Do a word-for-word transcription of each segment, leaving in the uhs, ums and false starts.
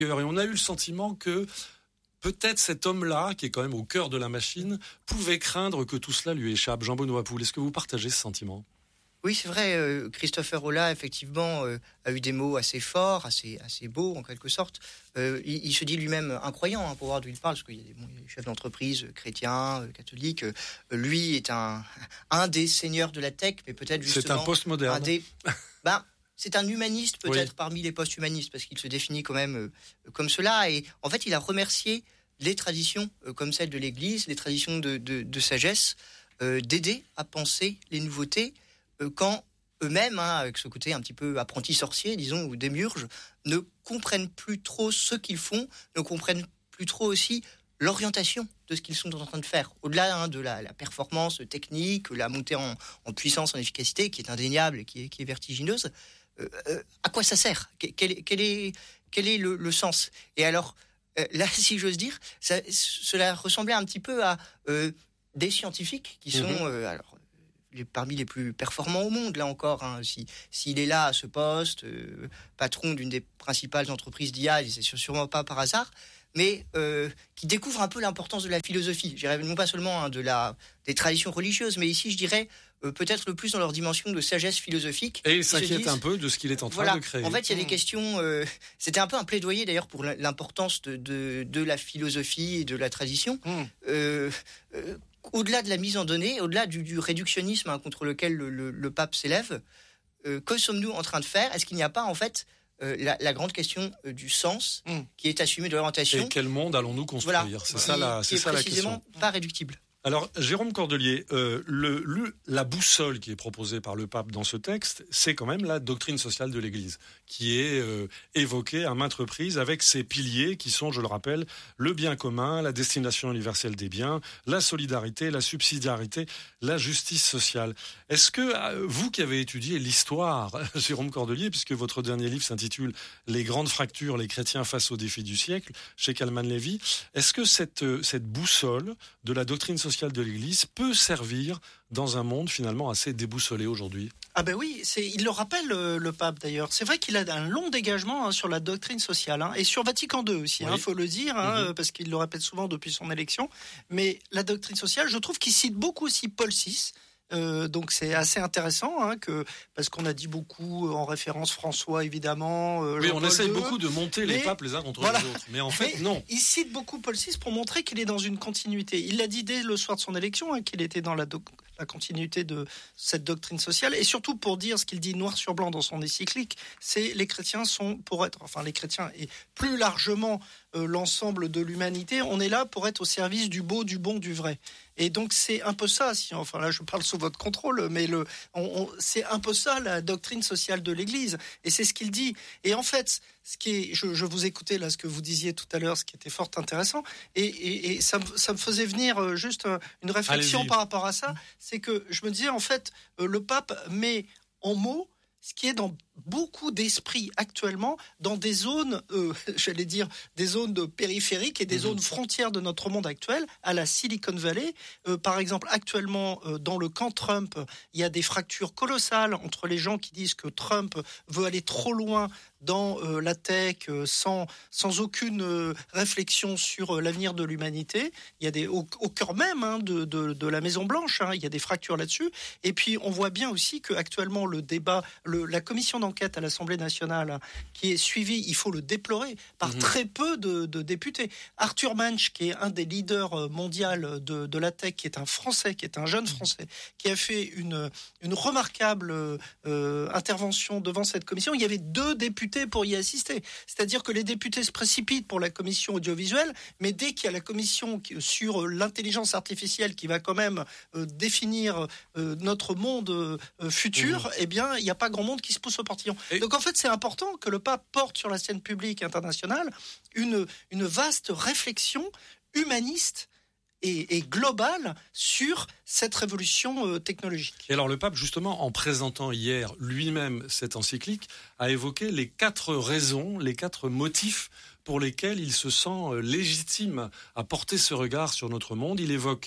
Et on a eu le sentiment que peut-être cet homme-là, qui est quand même au cœur de la machine, pouvait craindre que tout cela lui échappe. Jean-Benoît Poul, est-ce que vous partagez ce sentiment ? Oui, c'est vrai, euh, Christopher Olah, effectivement, euh, a eu des mots assez forts, assez, assez beaux, en quelque sorte. Euh, il, il se dit lui-même incroyant, hein, pour voir d'où il parle, parce qu'il y a des, bon, il y a des chefs d'entreprise euh, chrétiens, euh, catholiques. Euh, lui est un, un des seigneurs de la tech, mais peut-être justement... C'est un postmoderne. Un des, ben, c'est un humaniste, peut-être, oui. parmi les post-humanistes, parce qu'il se définit quand même euh, comme cela. Et en fait, il a remercié les traditions, euh, comme celle de l'Église, les traditions de, de, de sagesse, euh, d'aider à penser les nouveautés, quand eux-mêmes, hein, avec ce côté un petit peu apprenti sorcier, disons, ou démiurge, ne comprennent plus trop ce qu'ils font, ne comprennent plus trop aussi l'orientation de ce qu'ils sont en train de faire. Au-delà hein, de la, la performance technique, la montée en, en puissance, en efficacité, qui est indéniable et qui est, qui est vertigineuse, euh, euh, à quoi ça sert ? Quel est, quel est, quel est le, le sens ? Et alors, euh, là, si j'ose dire, ça, cela ressemblait un petit peu à euh, des scientifiques qui sont... Mmh. Euh, alors, Les, parmi les plus performants au monde, là encore. Hein, si, s'il est là à ce poste, euh, patron d'une des principales entreprises d'I A, c'est sûrement pas par hasard, mais euh, qui découvre un peu l'importance de la philosophie. Je dirais non pas seulement hein, de la, des traditions religieuses, mais ici, je dirais, euh, peut-être le plus dans leur dimension de sagesse philosophique. Et il s'inquiète un peu de ce qu'il est en train voilà, de créer. En fait, il y a des questions... Euh, c'était un peu un plaidoyer, d'ailleurs, pour l'importance de, de, de la philosophie et de la tradition. Mmh. Euh, euh, Au-delà de la mise en donnée, au-delà du, du réductionnisme hein, contre lequel le, le, le pape s'élève, euh, que sommes-nous en train de faire ? Est-ce qu'il n'y a pas en fait euh, la, la grande question euh, du sens mmh. qui est assumée de l'orientation ? Et quel monde allons-nous construire ? Voilà, c'est ça la, c'est qui est ça la question. précisément pas réductible. Alors, Jérôme Cordelier, euh, le, le, la boussole qui est proposée par le pape dans ce texte, c'est quand même la doctrine sociale de l'Église, qui est euh, évoquée à maintes reprises avec ses piliers qui sont, je le rappelle, le bien commun, la destination universelle des biens, la solidarité, la subsidiarité, la justice sociale. Est-ce que euh, vous qui avez étudié l'histoire, Jérôme Cordelier, puisque votre dernier livre s'intitule « Les grandes fractures, les chrétiens face aux défis du siècle » chez Kalman Levy, est-ce que cette, cette boussole de la doctrine sociale de l'Église peut servir dans un monde finalement assez déboussolé aujourd'hui ? Ah ben oui, c'est, il le rappelle le, le pape d'ailleurs. C'est vrai qu'il a un long dégagement hein, sur la doctrine sociale hein, et sur Vatican deux aussi, il oui. hein, faut le dire, hein, mm-hmm. parce qu'il le répète souvent depuis son élection. Mais la doctrine sociale, je trouve qu'il cite beaucoup aussi Paul six. Euh, donc c'est assez intéressant hein, que, parce qu'on a dit beaucoup en référence François évidemment. Euh, oui, on essaye deux, beaucoup de monter mais, les papes les uns contre voilà. les autres, mais en fait mais non. Il cite beaucoup Paul six pour montrer qu'il est dans une continuité. Il l'a dit dès le soir de son élection hein, qu'il était dans la, doc- la continuité de cette doctrine sociale et surtout pour dire ce qu'il dit noir sur blanc dans son encyclique, c'est les chrétiens sont pour être, enfin les chrétiens et plus largement euh, l'ensemble de l'humanité, on est là pour être au service du beau, du bon, du vrai. Et donc c'est un peu ça, si, enfin là je parle sous votre contrôle, mais le, on, on, c'est un peu ça la doctrine sociale de l'Église, et c'est ce qu'il dit. Et en fait, ce qui est, je, je vous écoutais là ce que vous disiez tout à l'heure, ce qui était fort intéressant, et, et, et ça, ça me faisait venir juste une réflexion Allez-y. par rapport à ça, c'est que je me disais en fait, le pape met en mots ce qui est dans beaucoup d'esprits actuellement, dans des zones, euh, j'allais dire, des zones de périphériques et des mmh. zones frontières de notre monde actuel, à la Silicon Valley. Euh, par exemple, actuellement, euh, dans le camp Trump, il y a des fractures colossales entre les gens qui disent que Trump veut aller trop loin dans euh, la tech, euh, sans, sans aucune euh, réflexion sur euh, l'avenir de l'humanité. Il y a des, au, au cœur même hein, de, de, de la Maison-Blanche, hein, il y a des fractures là-dessus. Et puis, on voit bien aussi qu'actuellement, le débat, le, la commission d'enquête à l'Assemblée nationale, qui est suivie, il faut le déplorer, par mmh. très peu de, de députés. Arthur Manch, qui est un des leaders mondiaux de, de la tech, qui est un Français, qui est un jeune Français, qui a fait une, une remarquable euh, intervention devant cette commission. Il y avait deux députés pour y assister. C'est-à-dire que les députés se précipitent pour la commission audiovisuelle, mais dès qu'il y a la commission sur l'intelligence artificielle qui va quand même euh, définir euh, notre monde euh, futur, mmh. eh bien, il n'y a pas grand monde qui se pousse au portillon. Et donc, en fait, c'est important que le pape porte sur la scène publique internationale une, une vaste réflexion humaniste Et, et globale sur cette révolution euh, technologique. Et alors le pape, justement, en présentant hier lui-même cette encyclique, a évoqué les quatre raisons, les quatre motifs pour lesquels il se sent légitime à porter ce regard sur notre monde. Il évoque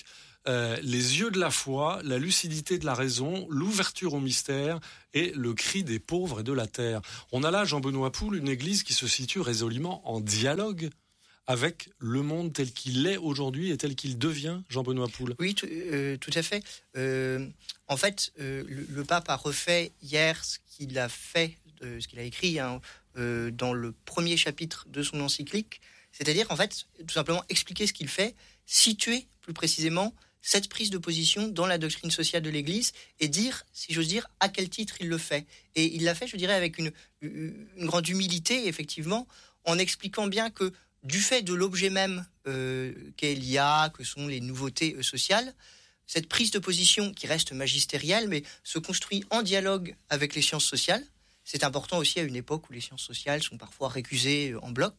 euh, les yeux de la foi, la lucidité de la raison, l'ouverture au mystère et le cri des pauvres et de la terre. On a là, Jean-Benoît Poul, une église qui se situe résolument en dialogue avec le monde tel qu'il est aujourd'hui et tel qu'il devient, Jean-Benoît Poul. Oui, tout, euh, tout à fait. Euh, en fait, euh, le, le pape a refait hier ce qu'il a fait, euh, ce qu'il a écrit hein, euh, dans le premier chapitre de son encyclique, c'est-à-dire, en fait, tout simplement expliquer ce qu'il fait, situer plus précisément cette prise de position dans la doctrine sociale de l'Église et dire, si j'ose dire, à quel titre il le fait. Et il l'a fait, je dirais, avec une, une grande humilité, effectivement, en expliquant bien que du fait de l'objet même euh, qu'est l'I A, que sont les nouveautés euh, sociales, cette prise de position qui reste magistérielle, mais se construit en dialogue avec les sciences sociales. C'est important aussi à une époque où les sciences sociales sont parfois récusées euh, en bloc.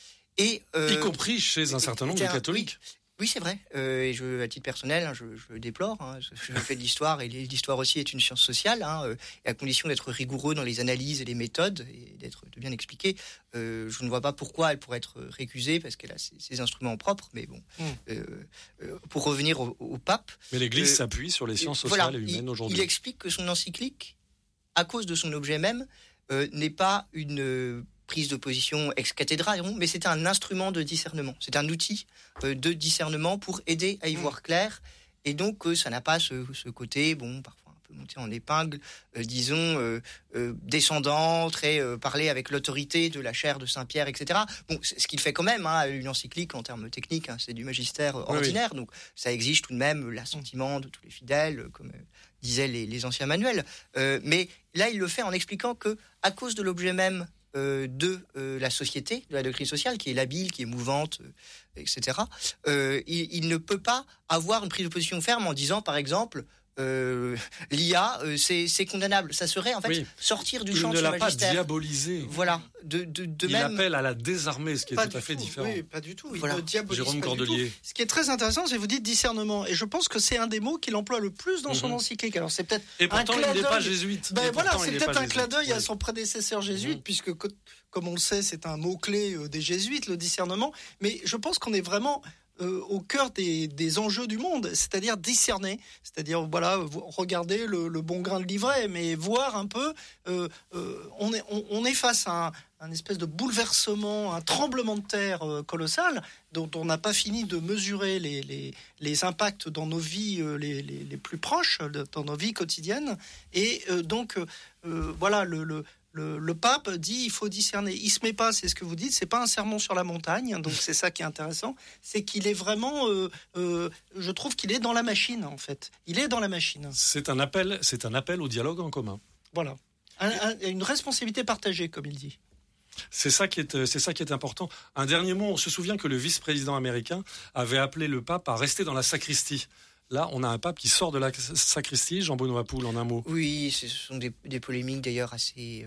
Et, euh, y compris chez un certain nombre de catholiques. Oui, oui, c'est vrai. Euh, et je, à titre personnel, hein, je, je le déplore. Hein, je fais de l'histoire et l'histoire aussi est une science sociale. Hein, euh, et à condition d'être rigoureux dans les analyses et les méthodes et d'être de bien expliquer, euh, je ne vois pas pourquoi elle pourrait être récusée parce qu'elle a ses, ses instruments propres. Mais bon, mmh. euh, euh, pour revenir au, au pape. Mais l'Église euh, s'appuie sur les sciences sociales voilà, et humaines il, aujourd'hui. Il explique que son encyclique, à cause de son objet même, euh, n'est pas une euh, prise de position ex cathedra, mais c'est un instrument de discernement. C'est un outil euh, de discernement pour aider à y mmh. voir clair. Et donc, euh, ça n'a pas ce, ce côté, bon, parfois un peu monté en épingle, euh, disons, euh, euh, descendant, très euh, parler avec l'autorité de la chaire de Saint-Pierre, et cetera. Bon, c'est ce qu'il fait quand même, hein, une encyclique en termes techniques, hein, c'est du magistère euh, ordinaire, oui, oui. Donc ça exige tout de même l'assentiment de tous les fidèles, comme euh, disaient les, les anciens manuels. Euh, mais là, il le fait en expliquant que, à cause de l'objet même Euh, de euh, la société, de la doctrine sociale, qui est labile, qui est mouvante, euh, et cetera, euh, il, il ne peut pas avoir une prise de position ferme en disant, par exemple, euh, l'I A, euh, c'est, c'est condamnable. Ça serait, en fait, oui. sortir du il champ de ce magistère. Il ne l'a pas diabolisé. Voilà. De, de, de il même... appelle à la désarmer, ce qui est pas tout à fait tout, différent. Oui, pas du tout. Il voilà. ne diabolise Jérôme pas Cordelier. du tout. Ce qui est très intéressant, c'est que vous dites discernement. Et je pense que c'est un des mots qu'il emploie le plus dans mm-hmm. son encyclique. Alors, c'est peut-être Et pourtant, un il n'est pas jésuite. Ben voilà, pourtant, c'est peut-être un jésuite. clin d'œil oui. à son prédécesseur jésuite, mm-hmm. puisque, comme on le sait, c'est un mot-clé des jésuites, le discernement. Mais je pense qu'on est vraiment Euh, au cœur des, des enjeux du monde, c'est-à-dire discerner, c'est-à-dire voilà, regarder le, le bon grain de livret, mais voir un peu, euh, euh, on, est, on, on est face à un, un espèce de bouleversement, un tremblement de terre euh, colossal, dont on n'a pas fini de mesurer les, les, les impacts dans nos vies euh, les, les, les plus proches, dans nos vies quotidiennes, et euh, donc euh, voilà, le, le Le, le pape dit il faut discerner. Il se met pas, c'est ce que vous dites, c'est pas un sermon sur la montagne, donc c'est ça qui est intéressant, c'est qu'il est vraiment, euh, euh, je trouve qu'il est dans la machine en fait. Il est dans la machine. C'est un appel, c'est un appel au dialogue en commun. Voilà, un, un, une responsabilité partagée, comme il dit. C'est ça qui est, c'est ça qui est important. Un dernier mot, on se souvient que le vice-président américain avait appelé le pape à rester dans la sacristie. Là, on a un pape qui sort de la sacristie, Jean-Benoît Poul, en un mot. Oui, ce sont des, des polémiques d'ailleurs assez,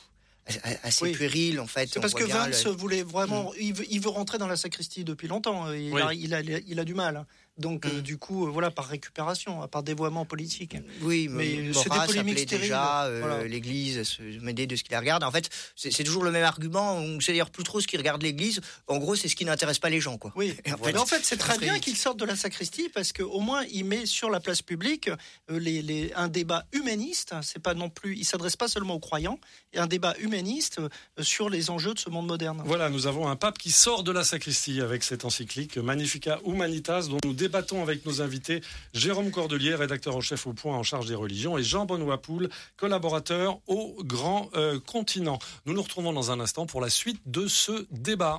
euh, assez oui. puériles, en fait. C'est parce que Vance la... voulait vraiment... Mmh. Il, veut, il veut rentrer dans la sacristie depuis longtemps. Il, oui. a, il, a, il a du mal. Donc, mmh. euh, du coup, euh, voilà, par récupération, par dévoiement politique. Oui, mais c'est des polémiques stériles. Déjà euh, voilà. l'Église à se mêler de ce qui la regarde. En fait, c'est, c'est toujours le même argument. On ne sait d'ailleurs plus trop ce qui regarde l'Église. En gros, c'est ce qui n'intéresse pas les gens, quoi. Oui. En fait, mais en fait, c'est très bien qu'il sorte de la sacristie parce qu'au moins, il met sur la place publique euh, les, les, un débat humaniste. C'est pas non plus. Il s'adresse pas seulement aux croyants. Et un débat humaniste euh, sur les enjeux de ce monde moderne. Voilà, nous avons un pape qui sort de la sacristie avec cette encyclique Magnificat Humanitas, dont nous débattons avec nos invités, Jérôme Cordelier, rédacteur en chef au Point en charge des religions, et Jean-Benoît Poul, collaborateur au Grand euh, Continent. Nous nous retrouvons dans un instant pour la suite de ce débat.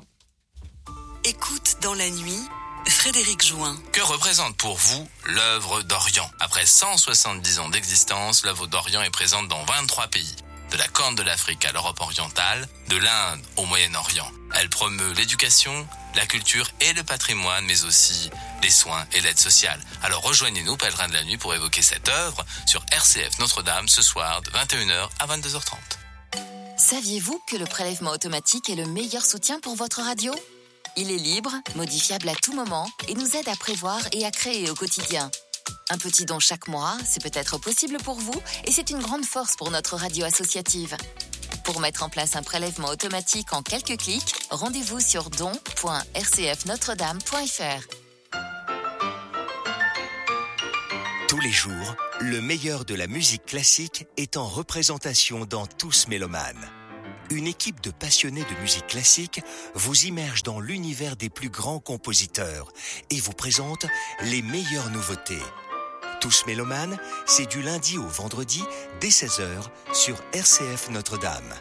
Écoute dans la nuit, Frédéric Join. Que représente pour vous l'œuvre d'Orient ? Après cent soixante-dix ans d'existence, l'œuvre d'Orient est présente dans vingt-trois pays. De la Corne de l'Afrique à l'Europe orientale, de l'Inde au Moyen-Orient. Elle promeut l'éducation, la culture et le patrimoine, mais aussi les soins et l'aide sociale. Alors rejoignez-nous, Pèlerins de la Nuit, pour évoquer cette œuvre sur R C F Notre-Dame ce soir de vingt et une heures à vingt-deux heures trente. Saviez-vous que le prélèvement automatique est le meilleur soutien pour votre radio ? Il est libre, modifiable à tout moment et nous aide à prévoir et à créer au quotidien. Un petit don chaque mois, c'est peut-être possible pour vous et c'est une grande force pour notre radio associative. Pour mettre en place un prélèvement automatique en quelques clics, rendez-vous sur don point r c f notre dame point f r. Tous les jours, le meilleur de la musique classique est en représentation dans Tous Mélomanes. Une équipe de passionnés de musique classique vous immerge dans l'univers des plus grands compositeurs et vous présente les meilleures nouveautés. Tous Mélomanes, c'est du lundi au vendredi dès seize heures sur R C F Notre-Dame.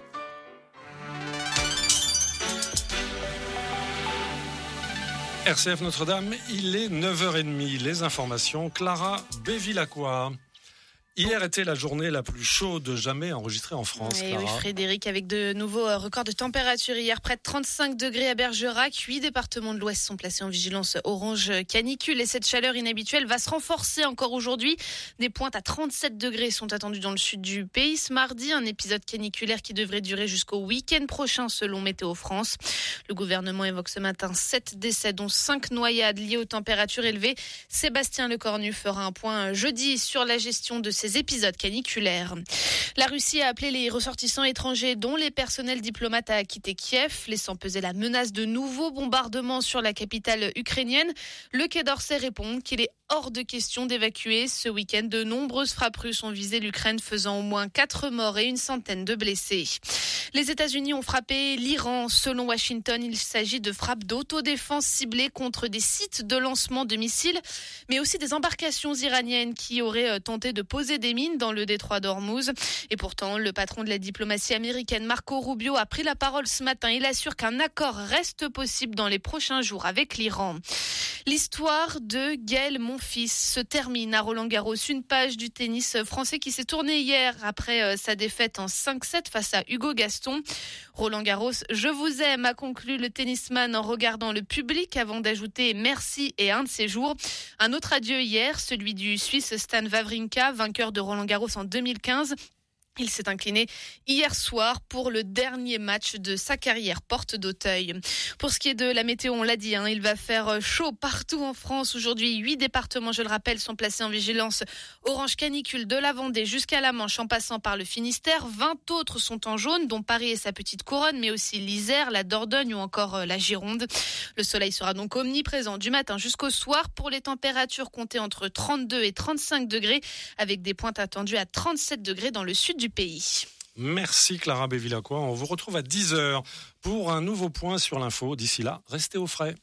R C F Notre-Dame, il est neuf heures trente. Les informations, Clara Bévilacqua. Hier était la journée la plus chaude jamais enregistrée en France. Et oui, Frédéric, avec de nouveaux records de température. Hier, près de trente-cinq degrés à Bergerac. Huit départements de l'Ouest sont placés en vigilance orange canicule. Et cette chaleur inhabituelle va se renforcer encore aujourd'hui. Des pointes à trente-sept degrés sont attendues dans le sud du pays. Ce mardi, un épisode caniculaire qui devrait durer jusqu'au week-end prochain, selon Météo France. Le gouvernement évoque ce matin sept décès, dont cinq noyades liées aux températures élevées. Sébastien Lecornu fera un point jeudi sur la gestion de ces épisodes caniculaires. La Russie a appelé les ressortissants étrangers, dont les personnels diplomates, à quitter Kiev, laissant peser la menace de nouveaux bombardements sur la capitale ukrainienne. Le Quai d'Orsay répond qu'il est hors de question d'évacuer. Ce week-end, de nombreuses frappes russes ont visé l'Ukraine, faisant au moins quatre morts et une centaine de blessés. Les États-Unis ont frappé l'Iran. Selon Washington, il s'agit de frappes d'autodéfense ciblées contre des sites de lancement de missiles, mais aussi des embarcations iraniennes qui auraient tenté de poser des mines dans le détroit d'Ormuz. Et pourtant, le patron de la diplomatie américaine, Marco Rubio, a pris la parole ce matin. Il assure qu'un accord reste possible dans les prochains jours avec l'Iran. L'histoire de Gaël Monfils se termine à Roland-Garros. Une page du tennis français qui s'est tournée hier après sa défaite en cinq sept face à Hugo Gaston. Roland-Garros, je vous aime, a conclu le tennisman en regardant le public avant d'ajouter merci et un de ses jours. Un autre adieu hier, celui du Suisse Stan Wawrinka, vainqueur de Roland-Garros en deux mille quinze. Il s'est incliné hier soir pour le dernier match de sa carrière porte d'Auteuil. Pour ce qui est de la météo, on l'a dit, hein, il va faire chaud partout en France. Aujourd'hui, huit départements, je le rappelle, sont placés en vigilance orange canicule de la Vendée jusqu'à la Manche en passant par le Finistère. vingt autres sont en jaune, dont Paris et sa petite couronne, mais aussi l'Isère, la Dordogne ou encore la Gironde. Le soleil sera donc omniprésent du matin jusqu'au soir. Pour les températures, comptez entre trente-deux et trente-cinq degrés, avec des pointes attendues à trente-sept degrés dans le sud du pays. Merci Clara Bévilacqua. On vous retrouve à dix heures pour un nouveau point sur l'info. D'ici là, restez au frais.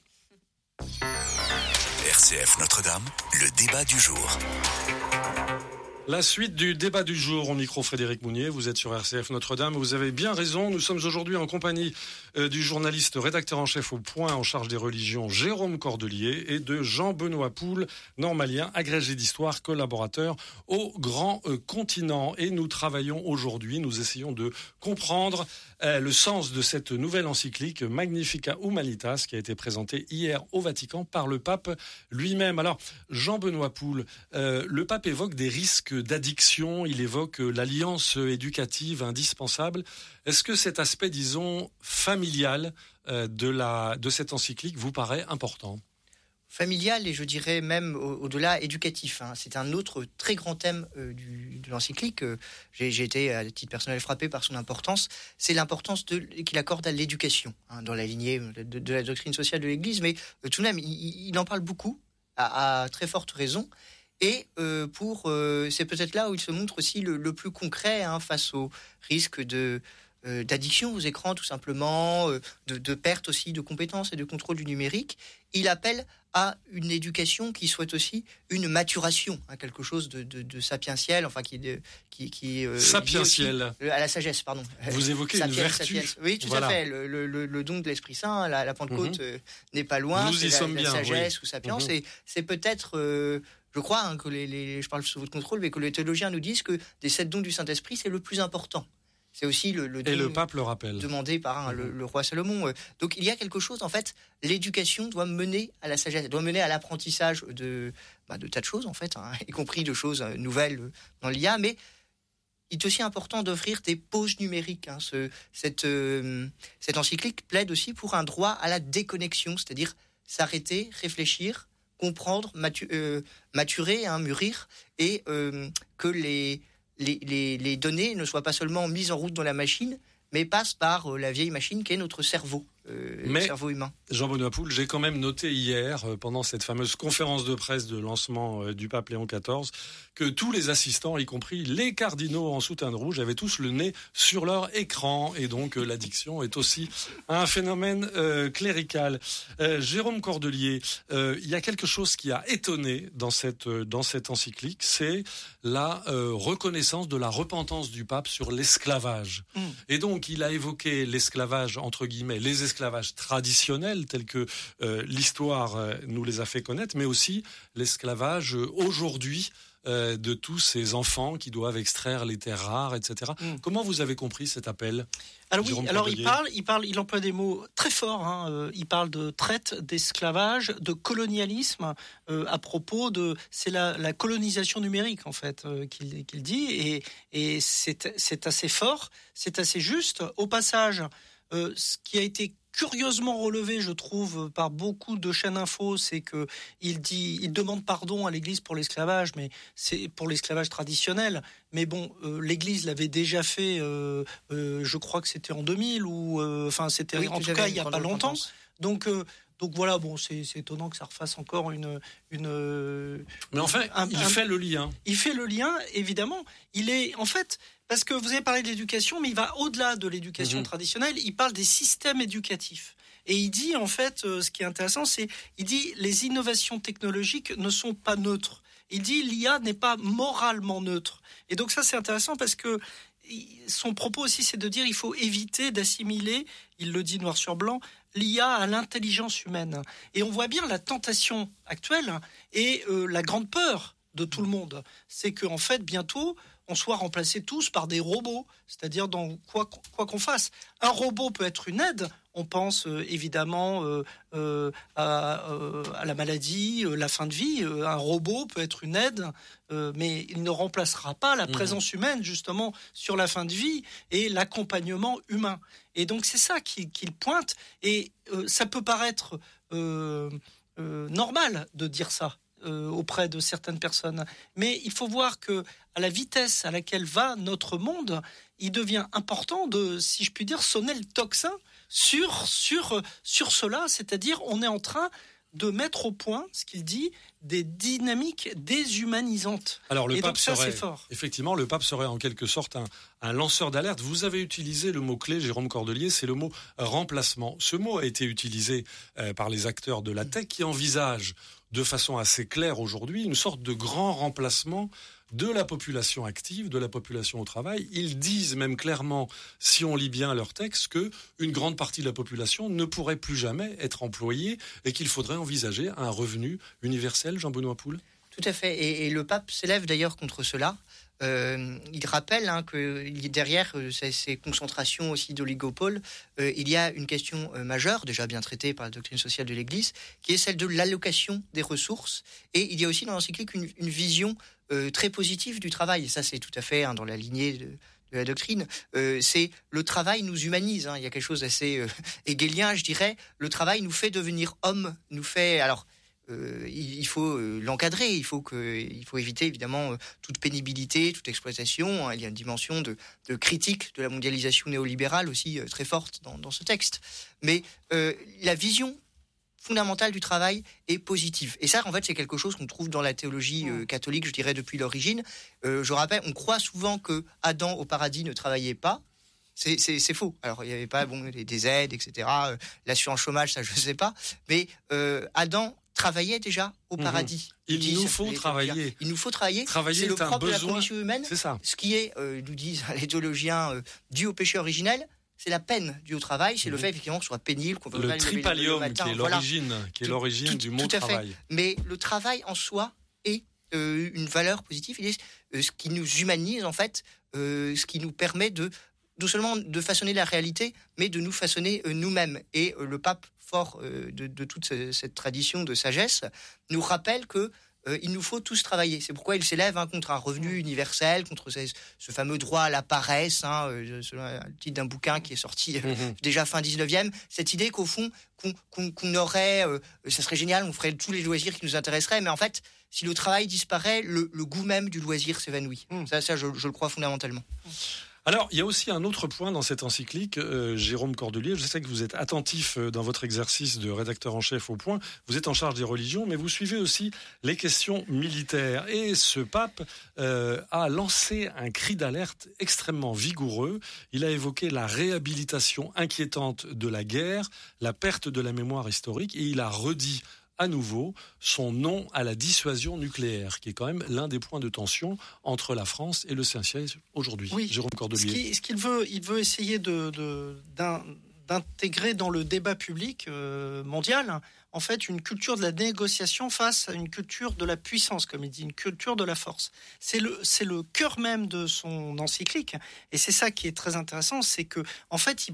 R C F Notre-Dame, le débat du jour. La suite du débat du jour au micro Frédéric Mounier. Vous êtes sur R C F Notre-Dame. Vous avez bien raison. Nous sommes aujourd'hui en compagnie euh, du journaliste rédacteur en chef au Point en charge des religions Jérôme Cordelier et de Jean-Benoît Poul, normalien, agrégé d'histoire, collaborateur au Grand euh, Continent. Et nous travaillons aujourd'hui, nous essayons de comprendre euh, le sens de cette nouvelle encyclique Magnificat Humanitas qui a été présentée hier au Vatican par le pape lui-même. Alors, Jean-Benoît Poul, euh, le pape évoque des risques d'addiction, il évoque l'alliance éducative indispensable. Est-ce que cet aspect, disons, familial euh, de, la, de cette encyclique vous paraît important ? Familial et je dirais même au- au-delà éducatif. Hein. C'est un autre très grand thème euh, du, de l'encyclique. Euh, j'ai, j'ai été à titre personnel frappé par son importance. C'est l'importance de, qu'il accorde à l'éducation, hein, dans la lignée de, de la doctrine sociale de l'Église. Mais euh, tout de même, il, il en parle beaucoup, à, à très forte raison. Et euh, pour, euh, c'est peut-être là où il se montre aussi le, le plus concret, hein, face au risque de, euh, d'addiction aux écrans, tout simplement, euh, de, de perte aussi de compétences et de contrôle du numérique. Il appelle à une éducation qui soit aussi une maturation, hein, quelque chose de, de, de sapientiel, enfin qui est de, qui, qui euh, Sapientiel. lié aussi, euh, à la sagesse, pardon. Vous évoquez une Sapiens, vertu. sapiens. Oui, tout Voilà. à fait. Le, le, le, le don de l'Esprit Saint, la, la Pentecôte, Mhm. euh, n'est pas loin. Nous c'est y la, sommes la bien, sagesse oui. ou sapience. Mhm. Et c'est peut-être, euh, je crois, hein, que les, les, je parle sous votre contrôle, mais que les théologiens nous disent que des sept dons du Saint-Esprit, c'est le plus important. C'est aussi le, le don Et le pape le rappelle. demandé par hein, Mhm. le, le roi Salomon. Donc il y a quelque chose, en fait, l'éducation doit mener à la sagesse, doit mener à l'apprentissage de, bah, de tas de choses, en fait, hein, y compris de choses euh, nouvelles dans l'I A, mais il est aussi important d'offrir des pauses numériques. Hein. Ce, cette, euh, cette encyclique plaide aussi pour un droit à la déconnexion, c'est-à-dire s'arrêter, réfléchir, comprendre, matu- euh, maturer, hein, mûrir, et euh, que les, les, les, les données ne soient pas seulement mises en route dans la machine, mais passent par euh, la vieille machine qu'est notre cerveau. euh, Mais, le cerveau humain. Jean-Benoît Poul, j'ai quand même noté hier, euh, pendant cette fameuse conférence de presse de lancement euh, du pape Léon quatorze, que tous les assistants, y compris les cardinaux en soutane rouge, avaient tous le nez sur leur écran. Et donc, euh, l'addiction est aussi un phénomène euh, clérical. Euh, Jérôme Cordelier, euh, il y a quelque chose qui a étonné dans cette, euh, dans cette encyclique, c'est la euh, reconnaissance de la repentance du pape sur l'esclavage. Mmh. Et donc, il a évoqué l'esclavage, entre guillemets, les esclavages traditionnels, tels que euh, l'histoire euh, nous les a fait connaître, mais aussi l'esclavage euh, aujourd'hui euh, de tous ces enfants qui doivent extraire les terres rares, et cetera. Mm. Comment vous avez compris cet appel ? Alors oui, alors il parle, il parle, il emploie des mots très forts. Hein. Euh, il parle de traite, d'esclavage, de colonialisme. Euh, à propos de, c'est la, la colonisation numérique en fait euh, qu'il, qu'il dit, et, et c'est, c'est assez fort, c'est assez juste. Au passage, euh, ce qui a été curieusement relevé, je trouve, par beaucoup de chaînes info, c'est que il dit, il demande pardon à l'Église pour l'esclavage, mais c'est pour l'esclavage traditionnel. Mais bon, euh, l'Église l'avait déjà fait. Euh, euh, je crois que c'était en deux mille ou, euh, enfin, c'était oui, en tout cas il y a pas longtemps. Donc euh, Donc voilà, bon, c'est, c'est étonnant que ça refasse encore une... une Mais enfin, un, il un, fait le lien. Il fait le lien, évidemment. Il est, en fait, parce que vous avez parlé de l'éducation, mais il va au-delà de l'éducation mmh. traditionnelle, il parle des systèmes éducatifs. Et il dit, en fait, euh, ce qui est intéressant, c'est, il dit, les innovations technologiques ne sont pas neutres. Il dit, l'I A n'est pas moralement neutre. Et donc ça, c'est intéressant parce que son propos aussi, c'est de dire il faut éviter d'assimiler, il le dit noir sur blanc, l'I A à l'intelligence humaine. Et on voit bien la tentation actuelle et euh, la grande peur de tout le monde. C'est qu'en fait, bientôt, on soit remplacés tous par des robots. C'est-à-dire dans quoi, quoi qu'on fasse. Un robot peut être une aide. On pense euh, évidemment euh, euh, à, euh, à la maladie, euh, la fin de vie. Euh, un robot peut être une aide, euh, mais il ne remplacera pas la présence humaine, justement, sur la fin de vie et l'accompagnement humain. Et donc, c'est ça qu'il, qu'il pointe. Et euh, ça peut paraître euh, euh, normal de dire ça euh, auprès de certaines personnes. Mais il faut voir que à la vitesse à laquelle va notre monde, il devient important de, si je puis dire, sonner le tocsin sur, sur, sur cela, c'est-à-dire on est en train de mettre au point, ce qu'il dit, des dynamiques déshumanisantes. Alors le Et pape donc ça, serait, c'est fort. Effectivement, le pape serait en quelque sorte un, un lanceur d'alerte. Vous avez utilisé le mot-clé, Jérôme Cordelier, c'est le mot remplacement. Ce mot a été utilisé euh, par les acteurs de la tech qui envisagent de façon assez claire aujourd'hui une sorte de grand remplacement de la population active, de la population au travail. Ils disent même clairement, si on lit bien leur texte, que une grande partie de la population ne pourrait plus jamais être employée et qu'il faudrait envisager un revenu universel, Jean-Benoît Poul. Tout à fait. Et, et le pape s'élève d'ailleurs contre cela. Euh, il rappelle hein, que derrière euh, ces, ces concentrations aussi d'oligopole, euh, il y a une question euh, majeure, déjà bien traitée par la doctrine sociale de l'Église, qui est celle de l'allocation des ressources. Et il y a aussi dans l'encyclique une, une vision euh, très positive du travail. Et ça, c'est tout à fait hein, dans la lignée de, de la doctrine. Euh, c'est le travail nous humanise. Hein. Il y a quelque chose d'assez euh, hegelien, je dirais. Le travail nous fait devenir homme, nous fait... alors Euh, il, il faut euh, l'encadrer, il faut, que, il faut éviter évidemment euh, toute pénibilité, toute exploitation. Hein. Il y a une dimension de, de critique de la mondialisation néolibérale aussi euh, très forte dans, dans ce texte. Mais euh, la vision fondamentale du travail est positive. Et ça, en fait, c'est quelque chose qu'on trouve dans la théologie euh, catholique, je dirais, depuis l'origine. Euh, je rappelle, on croit souvent que Adam au paradis ne travaillait pas. C'est, c'est, c'est faux. Alors, il n'y avait pas bon, des aides, et cetera. Euh, l'assurance chômage, ça, je ne sais pas. Mais euh, Adam travaillait déjà au paradis. Mmh. Il, il nous faut travailler. Il nous faut travailler. Travailler c'est le est un propre besoin. de la condition humaine. C'est ça. Ce qui est, euh, nous disent les théologiens, euh, dû au péché originel, c'est la peine due au travail, c'est mmh. le fait effectivement que ce soit pénible, qu'on peut le tripalium le matin, qui est l'origine, voilà. qui est l'origine tout, du mot tout à travail. Fait. Mais le travail en soi est euh, une valeur positive. Il est euh, ce qui nous humanise en fait, euh, ce qui nous permet de non seulement de façonner la réalité, mais de nous façonner euh, nous-mêmes. Et euh, le pape, fort euh, de, de toute ce, cette tradition de sagesse, nous rappelle que euh, il nous faut tous travailler. C'est pourquoi il s'élève hein, contre un revenu universel, contre ce, ce fameux droit à la paresse, hein, euh, selon le titre d'un bouquin qui est sorti euh, mmh. déjà fin dix-neuvième. Cette idée qu'au fond, qu'on, qu'on, qu'on aurait, euh, ça serait génial, on ferait tous les loisirs qui nous intéresseraient, mais en fait, si le travail disparaît, le, le goût même du loisir s'évanouit. Mmh. Ça, ça je, je le crois fondamentalement. Mmh. Alors, il y a aussi un autre point dans cette encyclique, euh, Jérôme Cordelier. Je sais que vous êtes attentif dans votre exercice de rédacteur en chef au Point. Vous êtes en charge des religions, mais vous suivez aussi les questions militaires. Et ce pape euh, a lancé un cri d'alerte extrêmement vigoureux. Il a évoqué la réhabilitation inquiétante de la guerre, la perte de la mémoire historique, et il a redit à nouveau son non à la dissuasion nucléaire, qui est quand même l'un des points de tension entre la France et le Saint-Siège aujourd'hui. Oui, Jérôme Cordelier. Ce qu'il, ce qu'il veut, il veut essayer de, de, d'un, d'intégrer dans le débat public euh, mondial, en fait, une culture de la négociation face à une culture de la puissance, comme il dit, une culture de la force. C'est le, c'est le cœur même de son encyclique, et c'est ça qui est très intéressant, c'est que, en fait, il